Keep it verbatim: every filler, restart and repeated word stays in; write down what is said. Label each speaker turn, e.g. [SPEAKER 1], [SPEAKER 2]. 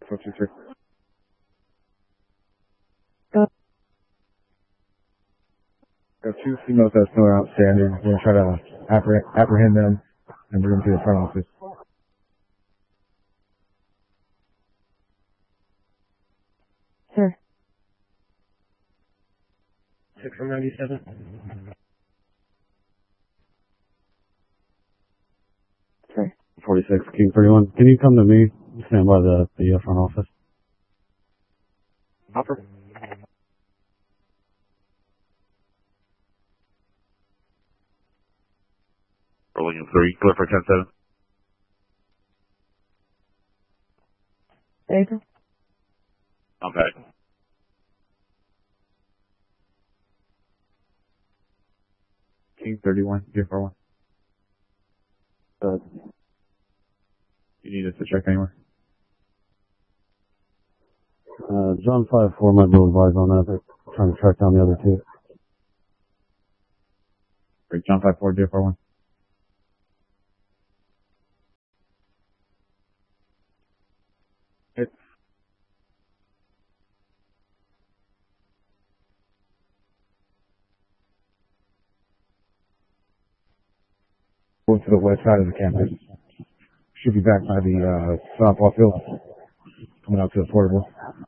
[SPEAKER 1] Four two three. Got two females that still are outstanding. We're gonna try to apprehend, apprehend them and bring them to the front office.
[SPEAKER 2] Sir.
[SPEAKER 3] Six from ninety-seven.
[SPEAKER 2] Sir.
[SPEAKER 4] forty-six, King thirty-one. Can you come to me? Stand by the, the front office.
[SPEAKER 3] Hopper.
[SPEAKER 5] Rolling in three, clear for ten seven.
[SPEAKER 2] April.
[SPEAKER 5] Okay.
[SPEAKER 1] King thirty-one, zero four one. Uh, you need us to check anywhere?
[SPEAKER 4] Uh, John five four might be advised on that. They're trying to track down the other two.
[SPEAKER 1] Great, John five four, zero four one. Hit. Going to the west side of the campus. Should be back by the uh, softball field. Coming out to the portable.